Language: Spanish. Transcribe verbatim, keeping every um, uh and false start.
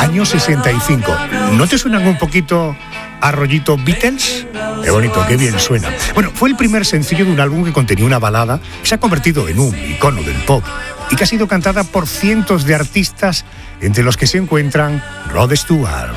año sesenta y cinco. ¿No te suenan un poquito a rollito Beatles? Qué bonito, qué bien suena. Bueno, fue el primer sencillo de un álbum que contenía una balada que se ha convertido en un icono del pop y que ha sido cantada por cientos de artistas, entre los que se encuentran Rod Stewart.